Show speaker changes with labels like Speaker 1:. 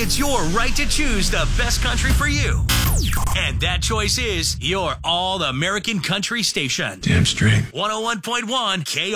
Speaker 1: It's your right to choose the best country for you. And that choice is your All American Country station.
Speaker 2: Damn straight.
Speaker 1: 101.1 KR.